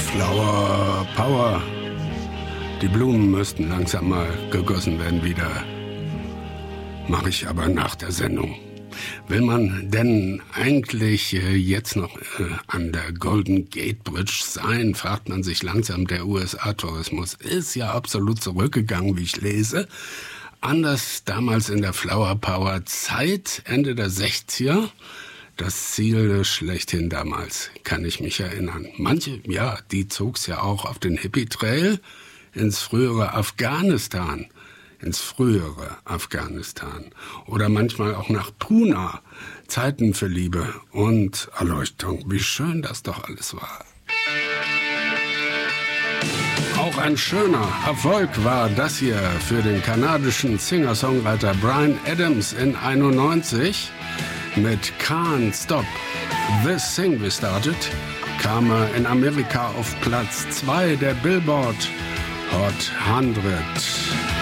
Flower Power. Die Blumen müssten langsam mal gegossen werden wieder. Mache ich aber nach der Sendung. Will man denn eigentlich jetzt noch an der Golden Gate Bridge sein, fragt man sich langsam. Der USA-Tourismus ist ja absolut zurückgegangen, wie ich lese. Anders damals in der Flower Power Zeit, Ende der 60er. Das Ziel schlechthin damals, kann ich mich erinnern. Manche, ja, die zog's ja auch auf den Hippie-Trail ins frühere Afghanistan. Oder manchmal auch nach Pune. Zeiten für Liebe und Erleuchtung. Wie schön das doch alles war. Auch ein schöner Erfolg war das hier für den kanadischen Singer-Songwriter Bryan Adams in 91. Mit Can't Stop This Thing We Started kam er in Amerika auf Platz 2 der Billboard Hot 100.